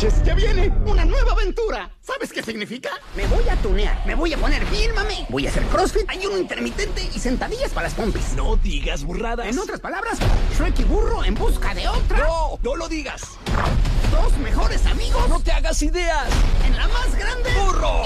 manches, ya viene una nueva aventura. ¿Sabes qué significa? Me voy a tunear, me voy a poner bien mame. Voy a hacer crossfit, ayuno intermitente y sentadillas para las pompis. No digas burradas. En otras palabras, Shrek y Burro en busca de otra. No, no lo digas. Dos mejores amigos. No te hagas ideas. En la más grande. ¡Burro!